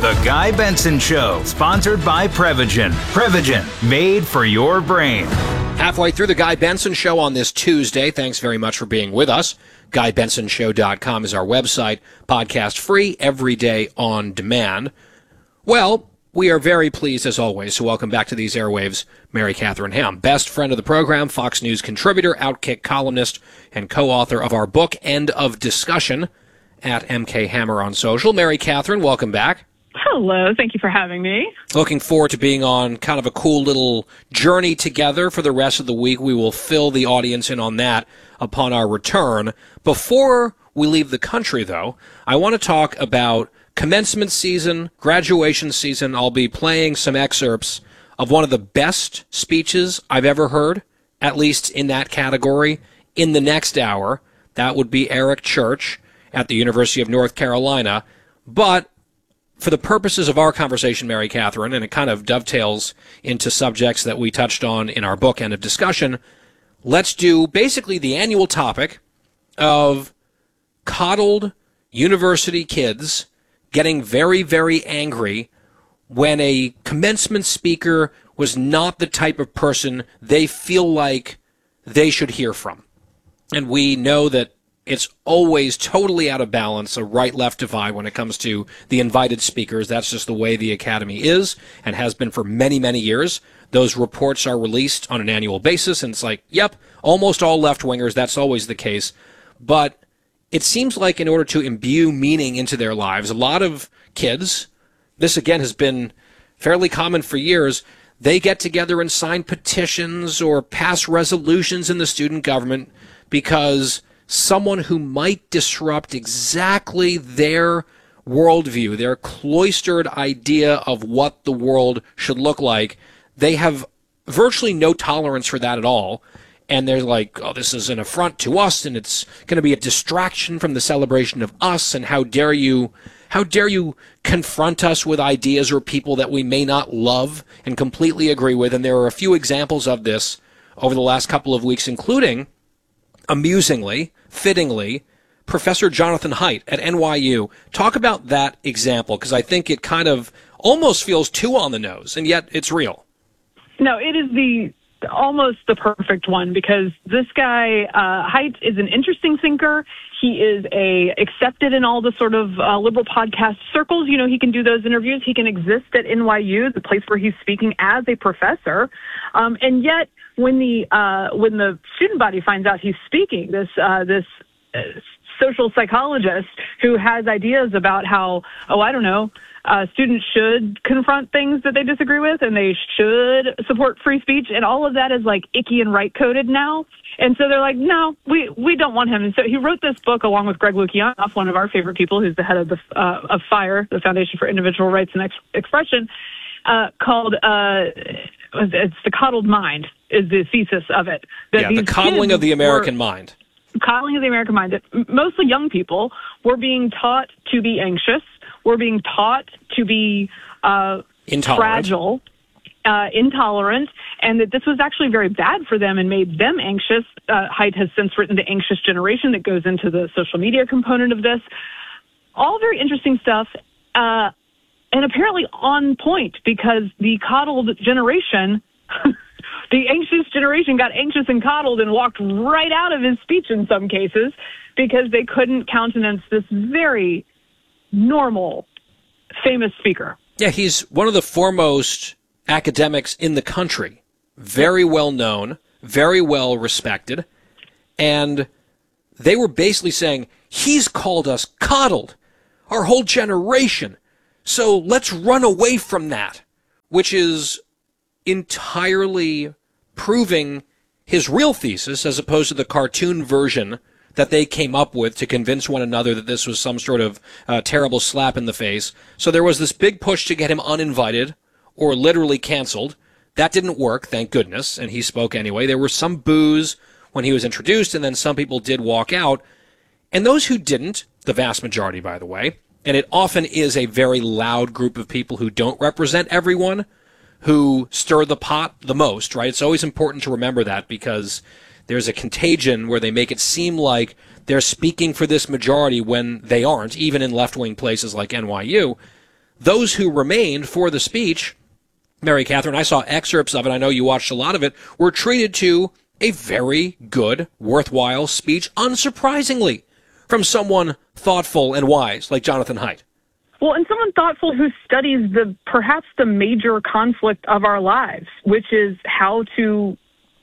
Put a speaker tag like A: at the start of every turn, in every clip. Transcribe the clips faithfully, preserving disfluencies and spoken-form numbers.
A: The Guy Benson Show, sponsored by Prevagen. Prevagen, made for your brain.
B: Halfway through the Guy Benson Show on this Tuesday. Thanks very much for being with us. guy benson show dot com is our website. Podcast free, every day on demand. Well, we are very pleased, as always, to welcome back to these airwaves Mary Catherine Ham, best friend of the program, Fox News contributor, Outkick columnist, and co-author of our book, End of Discussion, at M K Hammer on social. Mary Catherine, welcome back.
C: Hello. Thank you for having me.
B: Looking forward to being on kind of a cool little journey together for the rest of the week. We will fill the audience in on that upon our return. Before we leave the country, though, I want to talk about commencement season, graduation season. I'll be playing some excerpts of one of the best speeches I've ever heard, at least in that category, in the next hour. That would be Eric Church at the University of North Carolina. But for the purposes of our conversation, Mary Catherine, and it kind of dovetails into subjects that we touched on in our book, End of Discussion, let's do basically the annual topic of coddled university kids getting very, very angry when a commencement speaker was not the type of person they feel like they should hear from. And we know that it's always totally out of balance, a right-left divide when it comes to the invited speakers. That's just the way the Academy is and has been for many, many years. Those reports are released on an annual basis, and it's like, yep, almost all left-wingers, that's always the case. But it seems like in order to imbue meaning into their lives, a lot of kids, this again has been fairly common for years, they get together and sign petitions or pass resolutions in the student government because someone who might disrupt exactly their worldview, their cloistered idea of what the world should look like, they have virtually no tolerance for that at all. And they're like, oh, this is an affront to us, and it's going to be a distraction from the celebration of us, and how dare you, how dare you confront us with ideas or people that we may not love and completely agree with. And there are a few examples of this over the last couple of weeks, including, amusingly, fittingly, Professor Jonathan Haidt at N Y U. Talk about that example, because I think it kind of almost feels too on the nose, and yet it's real.
C: No, it is the almost the perfect one, because this guy, uh, Haidt, is an interesting thinker. He is a accepted in all the sort of uh, liberal podcast circles. You know, he can do those interviews. He can exist at N Y U, the place where he's speaking as a professor. Um, and yet, when the uh, when the student body finds out he's speaking, this uh, this uh, social psychologist who has ideas about how, oh, I don't know, uh, students should confront things that they disagree with, and they should support free speech, and all of that is like icky and right-coded now. And so they're like, no, we, we don't want him. And so he wrote this book along with Greg Lukianoff, one of our favorite people, who's the head of the uh, of FIRE, the Foundation for Individual Rights and Ex- Expression, uh, called uh, it's the coddled mind is the thesis of it. That
B: Yeah, the coddling of the American
C: were,
B: mind.
C: Coddling of the American mind. That mostly young people were being taught to be anxious, were being taught to be uh, fragile, uh, intolerant, and that this was actually very bad for them and made them anxious. Uh, Haidt has since written The Anxious Generation that goes into the social media component of this. All very interesting stuff, uh, and apparently on point, because the coddled generation, the anxious generation got anxious and coddled and walked right out of his speech in some cases because they couldn't countenance this very normal, famous speaker.
B: Yeah, he's one of the foremost academics in the country. Very well known, very well respected. And they were basically saying, he's called us coddled, our whole generation. So let's run away from that, which is entirely proving his real thesis as opposed to the cartoon version that they came up with to convince one another that this was some sort of uh, terrible slap in the face. So there was this big push to get him uninvited or literally canceled. That didn't work, thank goodness, and he spoke anyway. There were some boos when he was introduced, and then some people did walk out. And those who didn't, the vast majority, by the way, and it often is a very loud group of people who don't represent everyone, who stir the pot the most, right? It's always important to remember that, because there's a contagion where they make it seem like they're speaking for this majority when they aren't, even in left-wing places like N Y U. those who remained for the speech, Mary Catherine, I saw excerpts of it, I know you watched a lot of it, were treated to a very good, worthwhile speech, unsurprisingly, from someone thoughtful and wise like Jonathan Haidt.
C: Well, and someone thoughtful who studies the perhaps the major conflict of our lives, which is how to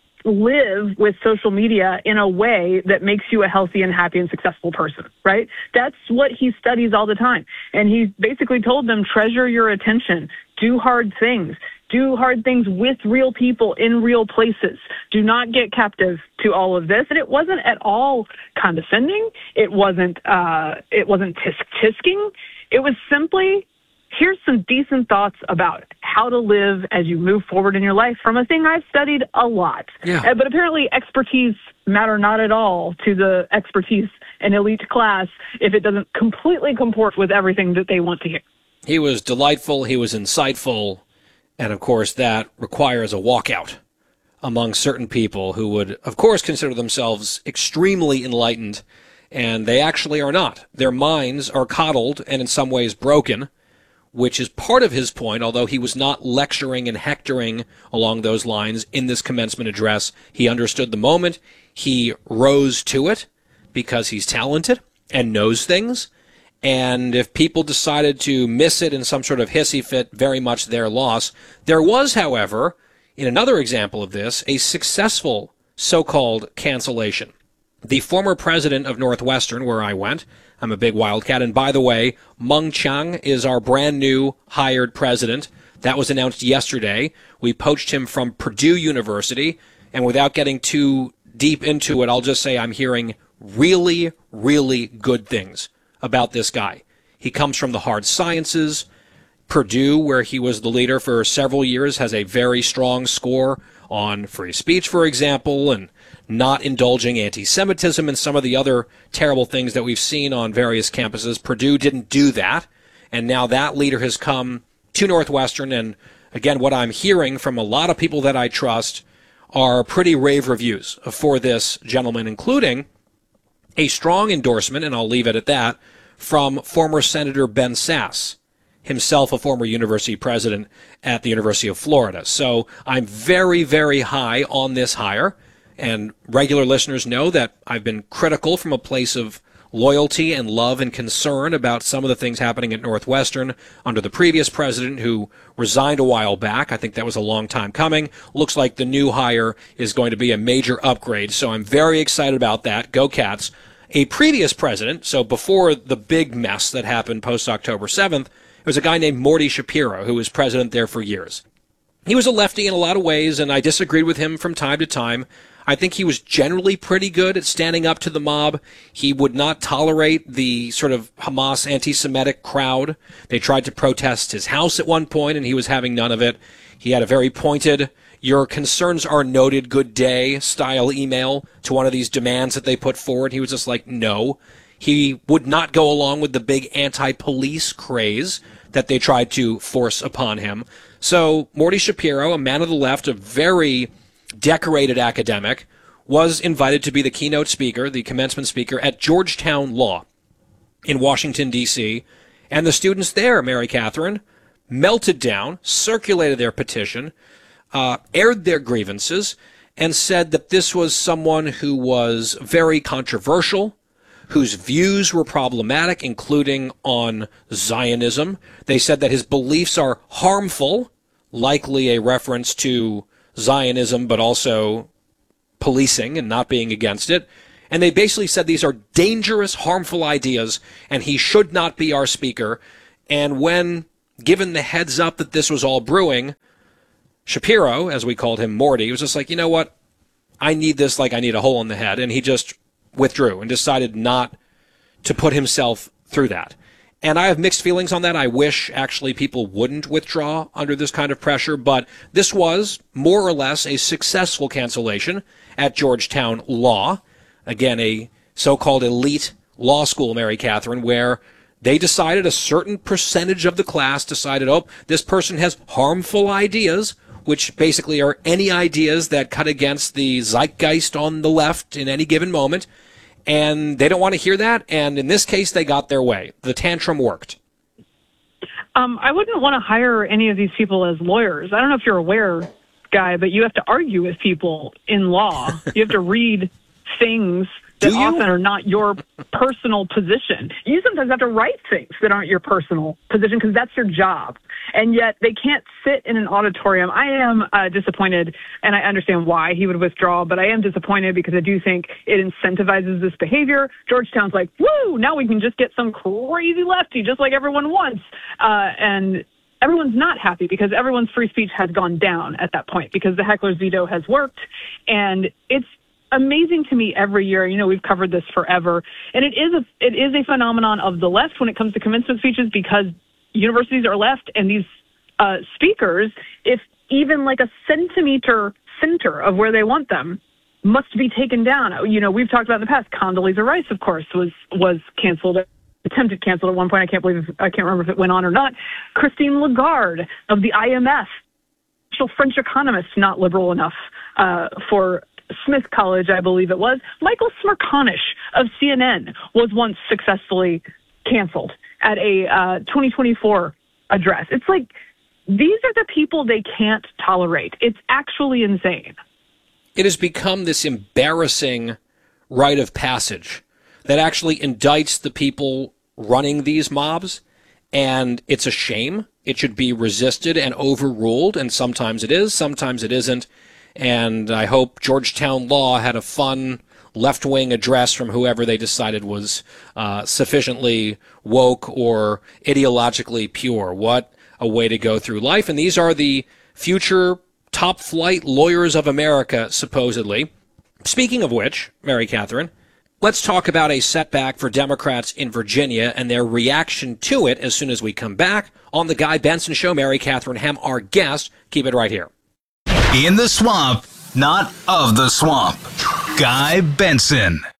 C: live with social media in a way that makes you a healthy and happy and successful person, right? That's what he studies all the time. And he basically told them, treasure your attention, do hard things, do hard things with real people in real places. Do not get captive to all of this. And it wasn't at all condescending. It wasn't, uh, it wasn't tisk-tisking. It was simply, here's some decent thoughts about how to live as you move forward in your life from a thing I've studied a lot.
B: Yeah.
C: Uh, but apparently expertise matter not at all to the expertise and elite class if it doesn't completely comport with everything that they want to hear.
B: He was delightful. He was insightful. And, of course, that requires a walkout among certain people who would, of course, consider themselves extremely enlightened. And they actually are not. Their minds are coddled and in some ways broken, which is part of his point, although he was not lecturing and hectoring along those lines in this commencement address. He understood the moment. He rose to it because he's talented and knows things. And if people decided to miss it in some sort of hissy fit, very much their loss. There was, however, in another example of this, a successful so-called cancellation. The former president of Northwestern, where I went, I'm a big Wildcat, and by the way, Meng Chiang is our brand new hired president. That was announced yesterday. We poached him from Purdue University, and without getting too deep into it, I'll just say I'm hearing really, really good things about this guy. He comes from the hard sciences. Purdue, where he was the leader for several years, has a very strong score on free speech, for example, and not indulging anti-Semitism and some of the other terrible things that we've seen on various campuses. Purdue didn't do that, and now that leader has come to Northwestern, and again, what I'm hearing from a lot of people that I trust are pretty rave reviews for this gentleman, including a strong endorsement, and I'll leave it at that, from former Senator Ben Sasse, himself a former university president at the University of Florida. So I'm very, very high on this hire. And regular listeners know that I've been critical from a place of loyalty and love and concern about some of the things happening at Northwestern under the previous president who resigned a while back. I think that was a long time coming. Looks like the new hire is going to be a major upgrade, so I'm very excited about that. Go Cats. A previous president, so before the big mess that happened post-October seventh, it was a guy named Morty Shapiro who was president there for years. He was a lefty in a lot of ways, and I disagreed with him from time to time. I think he was generally pretty good at standing up to the mob. He would not tolerate the sort of Hamas anti-Semitic crowd. They tried to protest his house at one point, and he was having none of it. He had a very pointed, your concerns are noted, good day style email to one of these demands that they put forward. He was just like, no. He would not go along with the big anti-police craze that they tried to force upon him. So Morty Shapiro, a man of the left, a very decorated academic, was invited to be the keynote speaker, the commencement speaker at Georgetown Law in Washington, D C, and the students there, Mary Catherine, melted down, circulated their petition, uh, aired their grievances, and said that this was someone who was very controversial, whose views were problematic, including on Zionism. They said that his beliefs are harmful, likely a reference to Zionism, but also policing and not being against it. And they basically said these are dangerous, harmful ideas, and he should not be our speaker. And when given the heads up that this was all brewing, Shapiro, as we called him, Morty, was just like, you know what? I need this like I need a hole in the head. And he just withdrew and decided not to put himself through that. And I have mixed feelings on that. I wish actually people wouldn't withdraw under this kind of pressure, but this was more or less a successful cancellation at Georgetown Law. Again, a so-called elite law school, Mary Catherine, where they decided a certain percentage of the class decided, oh, this person has harmful ideas, which basically are any ideas that cut against the zeitgeist on the left in any given moment. And they don't want to hear that. And in this case, they got their way. The tantrum worked.
C: Um, I wouldn't want to hire any of these people as lawyers. I don't know if you're aware, Guy, but you have to argue with people in law. You have to read things that often are not your personal position. You sometimes have to write things that aren't your personal position because that's your job. And yet they can't sit in an auditorium. I am uh, disappointed, and I understand why he would withdraw, but I am disappointed because I do think it incentivizes this behavior. Georgetown's like, woo, now we can just get some crazy lefty just like everyone wants. Uh, and everyone's not happy because everyone's free speech has gone down at that point because the heckler's veto has worked. And it's amazing to me every year. You know, we've covered this forever, and it is a it is a phenomenon of the left when it comes to commencement speeches because universities are left, and these uh, speakers, if even like a centimeter center of where they want them, must be taken down. You know, we've talked about in the past. Condoleezza Rice, of course, was was canceled. Attempted canceled at one point. I can't believe I can't remember if it went on or not. Christine Lagarde of the I M F, French economist, not liberal enough uh, for Smith College, I believe it was. Michael Smerconish of C N N was once successfully canceled at a uh, twenty twenty-four address. It's like, these are the people they can't tolerate. It's actually insane.
B: It has become this embarrassing rite of passage that actually indicts the people running these mobs, and it's a shame. It should be resisted and overruled, and sometimes it is, sometimes it isn't. And I hope Georgetown Law had a fun left-wing address from whoever they decided was uh, sufficiently woke or ideologically pure. What a way to go through life. And these are the future top-flight lawyers of America, supposedly. Speaking of which, Mary Catherine, let's talk about a setback for Democrats in Virginia and their reaction to it as soon as we come back on The Guy Benson Show. Mary Catherine Ham, our guest. Keep it right here.
A: In the swamp, not of the swamp. Guy Benson.